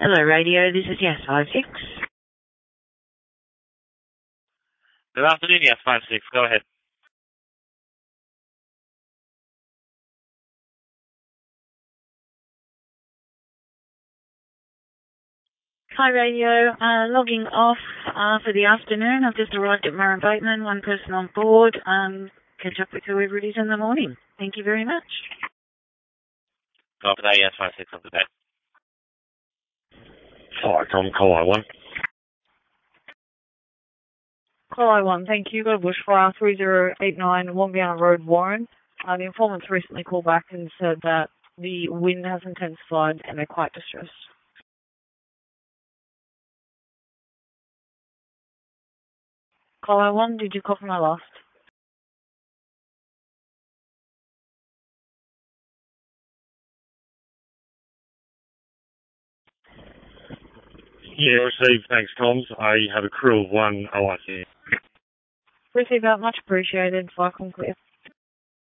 Hello, radio. This is Yes56. Good afternoon, Yes56. Go ahead. Hi, radio. Logging off for the afternoon. I've just arrived at Murray Bateman, one person on board. Catch up with whoever it is in the morning. Thank you very much. Go for that, Yes56 of the day. Hi, Tom, Call 1. Call 1, thank you. Got a bushfire, 3089 Wombiana Road, Warren. The informant's recently called back and said that the wind has intensified and they're quite distressed. Call 1, did you copy my last? Yeah, received. Thanks, Toms. I have a crew of 1 OIC. Receive out, much appreciated. Fire clear.